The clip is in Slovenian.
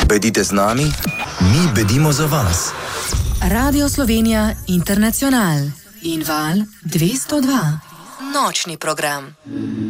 Bedite z nami, mi bedimo za vas. Radio Slovenija Internacional in Val 202. Nočni program.